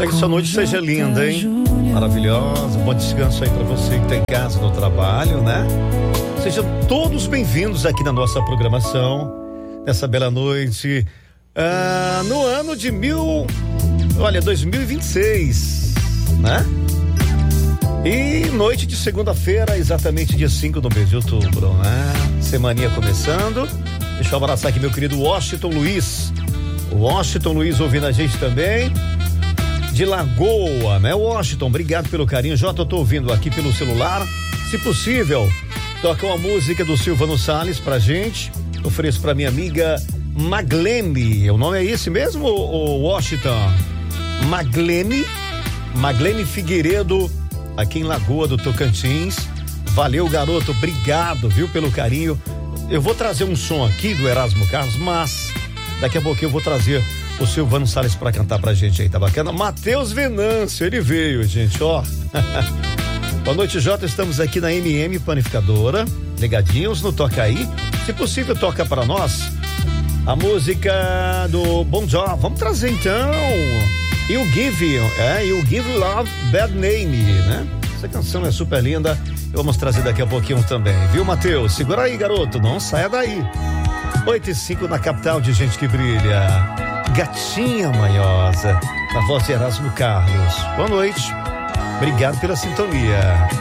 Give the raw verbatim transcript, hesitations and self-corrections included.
Espero que sua noite seja linda, hein? Maravilhosa. Bom descanso aí pra você que tá em casa, no trabalho, né? Sejam todos bem-vindos aqui na nossa programação, nessa bela noite, ah, no ano de mil, olha, dois mil e vinte e seis, né? E noite de segunda-feira, exatamente dia cinco do mês de outubro, né? Semaninha começando. Deixa eu abraçar aqui meu querido Washington Luiz. O Washington Luiz ouvindo a gente também, de Lagoa, né? Washington, obrigado pelo carinho. Jota, eu tô ouvindo aqui pelo celular. Se possível, toca uma música do Silvano Salles pra gente. Ofereço pra minha amiga Maglene. O nome é esse mesmo, o Washington? Maglene, Maglene Figueiredo, aqui em Lagoa do Tocantins. Valeu, garoto, obrigado, viu, pelo carinho. Eu vou trazer um som aqui do Erasmo Carlos, mas daqui a pouquinho eu vou trazer o Silvano Salles pra cantar pra gente aí, tá bacana? Matheus Venâncio, ele veio, gente, ó. Boa noite, Jota, estamos aqui na M M Panificadora, ligadinhos no Toca Aí. Se possível, toca para nós a música do Bon Jovi. Vamos trazer então You Give, é, You Give Love Bad Name, né? Essa canção é super linda. Vamos trazer daqui a pouquinho também, viu, Matheus? Segura aí, garoto, não saia daí. oito e cinco na capital de gente que brilha. Gatinha Manhosa, na voz de Erasmo Carlos. Boa noite, obrigado pela sintonia.